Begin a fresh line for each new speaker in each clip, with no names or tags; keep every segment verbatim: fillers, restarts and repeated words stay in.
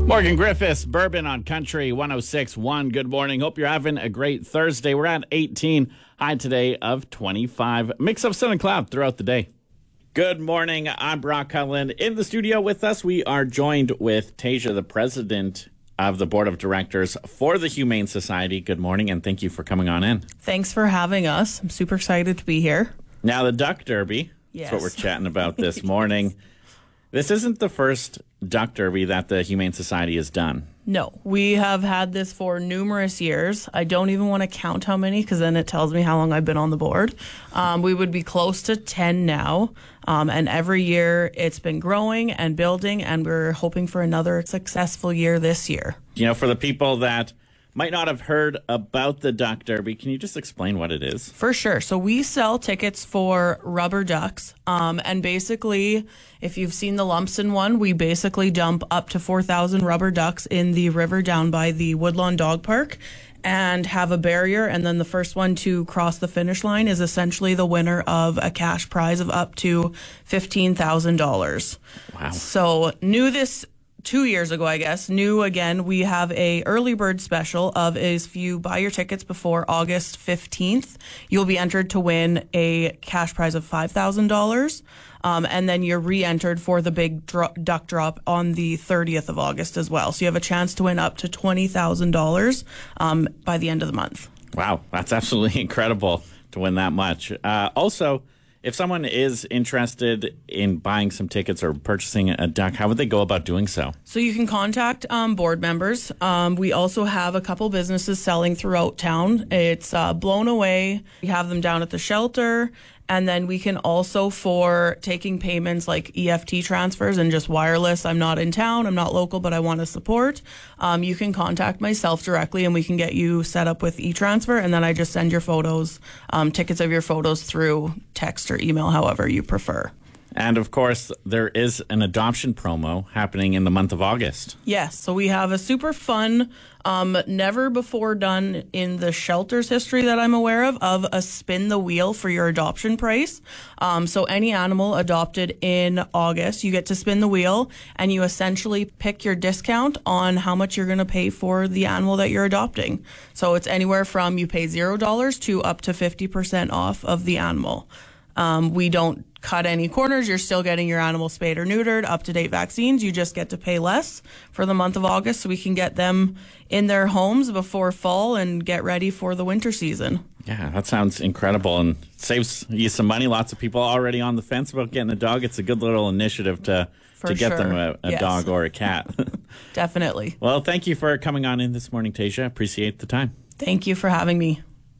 Morgan Griffiths, Bourbon on Country one oh six point one. Good morning. Hope you're having a great Thursday. We're at eighteen, high today of twenty-five. Mix of sun and cloud throughout the day. Good morning. I'm Brock Cullen. In the studio with us, we are joined with Tasia, the president of the board of directors for the Humane Society. Good morning, and thank you for coming on in.
Thanks for having us. I'm super excited to be here.
Now, the Duck Derby.
Yes.
That's what we're chatting about this morning. This isn't the first Duck Derby that the Humane Society has done.
No, we have had this for numerous years. I don't even want to count how many because then it tells me how long I've been on the board. Um, we would be close to ten now. Um, and every year it's been growing and building, and we're hoping for another successful year this year.
You know, for the people that might not have heard about the Duck Derby, can you just explain what it is?
For sure. So we sell tickets for rubber ducks. Um, and basically, if you've seen the Lumsden one, we basically dump up to four thousand rubber ducks in the river down by the Woodlawn Dog Park and have a barrier. And then the first one to cross the finish line is essentially the winner of a cash prize of up to fifteen thousand dollars.
Wow.
So new this two years ago, I guess, new again, we have a early bird special of is if you buy your tickets before August fifteenth, you'll be entered to win a cash prize of five thousand dollars. Um, and then you're re-entered for the big dro- duck drop on the thirtieth of August as well. So you have a chance to win up to twenty thousand dollars um, by the end of the month.
Wow, that's absolutely incredible to win that much. Uh, also, if someone is interested in buying some tickets or purchasing a duck, how would they go about doing so?
So you can contact um, board members. Um, we also have a couple businesses selling throughout town. It's uh, Blown Away. We have them down at the shelter. And then we can also, for taking payments like E F T transfers and just wireless, I'm not in town, I'm not local, but I want to support, um, you can contact myself directly and we can get you set up with e-transfer. And then I just send your photos, um, tickets of your photos through text or email, however you prefer.
And, of course, there is an adoption promo happening in the month of August.
Yes, so we have a super fun, um, never before done in the shelter's history that I'm aware of, of a spin the wheel for your adoption price. Um, so any animal adopted in August, you get to spin the wheel, and you essentially pick your discount on how much you're going to pay for the animal that you're adopting. So it's anywhere from you pay zero dollars to up to fifty percent off of the animal. Um, we don't cut any corners. You're still getting your animal spayed or neutered, up-to-date vaccines. You just get to pay less for the month of August so we can get them in their homes before fall and get ready for the winter season.
Yeah, that sounds incredible and saves you some money. Lots of people already on the fence about getting a dog. It's a good little initiative to, to get
sure.
them a, a
yes.
dog or a cat.
Definitely.
Well, thank you for coming on in this morning, Tasia. Appreciate the time.
Thank you for having me.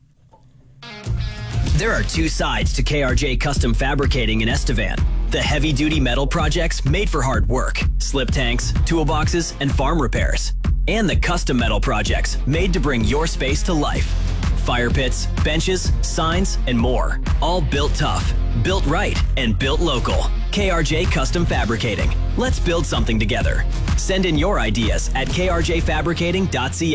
There are two sides to K R J Custom Fabricating in Estevan. The heavy-duty metal projects made for hard work, slip tanks, toolboxes, and farm repairs. And the custom metal projects made to bring your space to life. Fire pits, benches, signs, and more. All built tough, built right, and built local. K R J Custom Fabricating. Let's build something together. Send in your ideas at k r j fabricating dot c a.